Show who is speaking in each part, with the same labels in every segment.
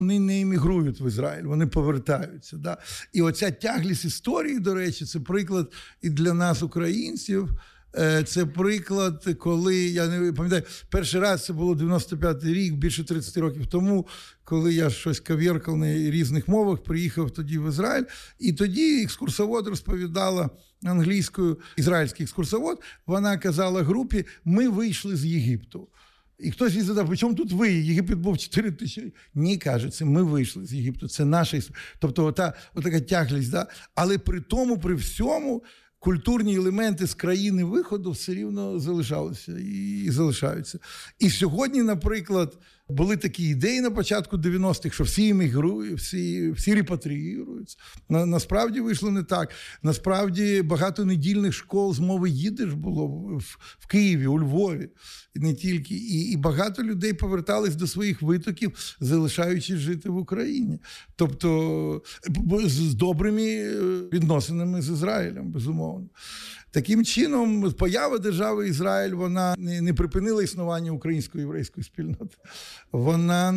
Speaker 1: Вони не емігрують в Ізраїль, вони повертаються. Да? І оця тяглість історії, до речі, це приклад і для нас, українців. Це приклад, коли, я не пам'ятаю, перший раз це було 95-й рік, більше 30 років тому, коли я щось кав'яркав на різних мовах, приїхав тоді в Ізраїль, і тоді екскурсовод розповідала англійською, ізраїльський екскурсовод, вона казала групі: ми вийшли з Єгипту. І хтось їй задав: при чому тут ви? Єгипет був 4 тисячі. Ні, каже, це ми вийшли з Єгипту, це наша історія. Тобто отака тяглість, да? Але при тому, при всьому, культурні елементи з країни виходу все рівно залишалися і залишаються. І сьогодні, наприклад, були такі ідеї на початку 90-х, що всі емігрують, всі репатріюються. Насправді вийшло не так. Насправді багато недільних школ з мови їдиш було в Києві, у Львові. І не тільки. І багато людей повертались до своїх витоків, залишаючись жити в Україні. Тобто з добрими відносинами з Ізраїлем, безумовно. Таким чином, поява держави Ізраїль, вона не припинила існування української єврейської спільноти. Вона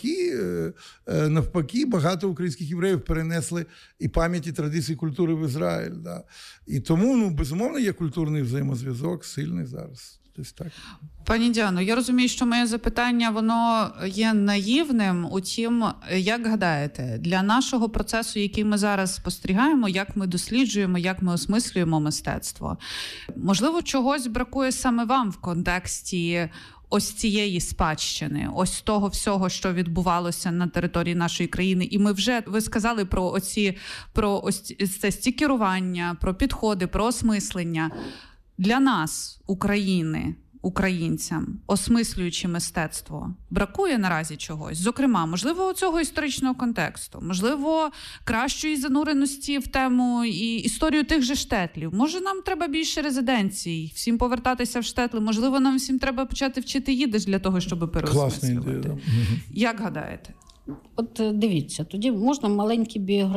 Speaker 1: навпаки, багато українських євреїв перенесли і пам'ять, і традиції культури в Ізраїль. Да. І тому, безумовно, є культурний взаємозв'язок сильний зараз. Так.
Speaker 2: Пані Діано, я розумію, що моє запитання, воно є наївним. Утім, як гадаєте, для нашого процесу, який ми зараз спостерігаємо, як ми досліджуємо, як ми осмислюємо мистецтво, можливо, чогось бракує саме вам в контексті ось цієї спадщини, ось того всього, що відбувалося на території нашої країни. І ви сказали про ось це стікерування, про підходи, про осмислення. Для нас, України, українцям, осмислюючи мистецтво, бракує наразі чогось? Зокрема, можливо, цього історичного контексту, можливо, кращої зануреності в тему і історію тих же штетлів. Може, нам треба більше резиденцій, всім повертатися в штетли, можливо, нам всім треба почати вчити їдиш для того, щоб переосмислювати.
Speaker 1: Класна ідея.
Speaker 2: Як гадаєте?
Speaker 3: От дивіться, тоді можна маленький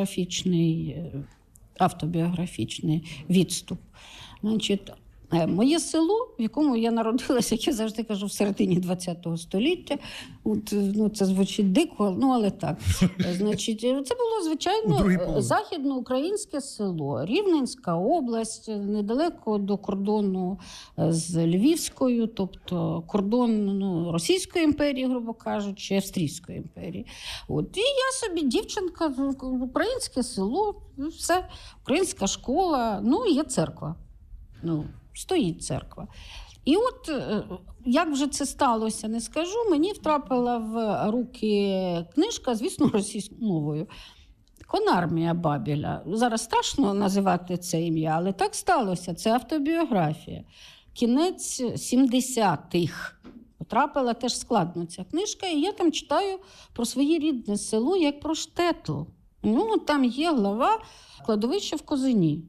Speaker 3: автобіографічний відступ. Значить, моє село, в якому я народилася, як я завжди кажу, в середині ХХ століття. Це звучить дико, але так. Значить, це було, звичайно, західноукраїнське село, Рівненська область, недалеко до кордону з Львівською, тобто кордон Російської імперії, грубо кажучи, Австрійської імперії. І я собі, дівчинка, українське село, все, українська школа, і є церква. Стоїть церква. І от, як вже це сталося, не скажу, мені втрапила в руки книжка, звісно, російською мовою. «Конармія Бабеля». Зараз страшно називати це ім'я, але так сталося. Це автобіографія. Кінець 70-х. Потрапила теж складно ця книжка, і я там читаю про своє рідне село, як про штетл. Там є глава «Кладовище в Козині».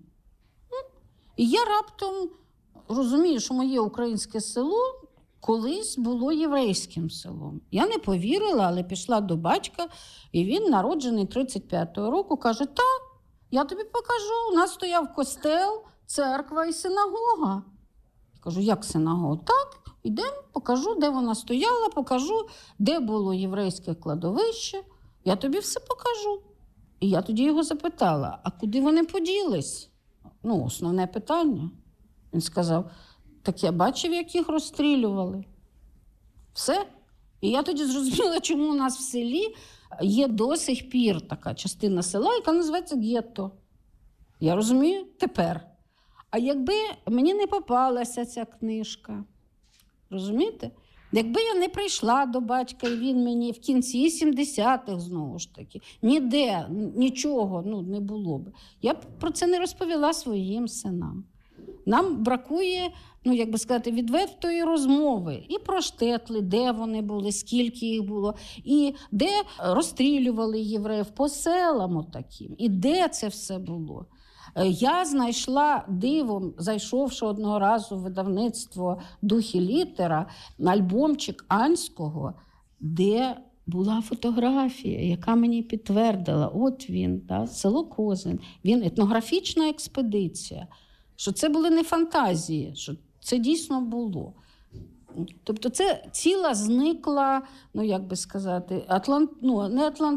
Speaker 3: І я раптом розумію, що моє українське село колись було єврейським селом. Я не повірила, але пішла до батька, і він, народжений 35-го року, каже: «Так, я тобі покажу, у нас стояв костел, церква і синагога». Я кажу: «Як синагога?» «Так, ідемо, покажу, де вона стояла, покажу, де було єврейське кладовище, я тобі все покажу». І я тоді його запитала: «А куди вони поділись?» Основне питання. Він сказав: «Так я бачив, як їх розстрілювали». Все. І я тоді зрозуміла, чому у нас в селі є до сих пір така частина села, яка називається гетто. Я розумію тепер. А якби мені не попалася ця книжка, розумієте? Якби я не прийшла до батька, і він мені в кінці 70-х, знову ж таки, ніде, нічого не було б, я б про це не розповіла своїм синам. Нам бракує, відвертої розмови і про штетли, де вони були, скільки їх було, і де розстрілювали євреїв по селам таким, і де це все було. Я знайшла дивом, зайшовши одного разу в видавництво «Дух і літера», альбомчик Анського, де була фотографія, яка мені підтвердила: от він, село Козин, він етнографічна експедиція, що це були не фантазії, що це дійсно було. Тобто це ціла зникла, не